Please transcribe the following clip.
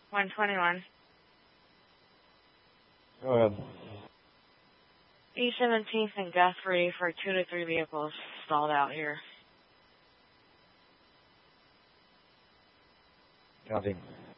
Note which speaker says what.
Speaker 1: 121.
Speaker 2: Go ahead.
Speaker 1: E17th and Guthrie for 2 to 3 vehicles stalled out here.
Speaker 2: Counting.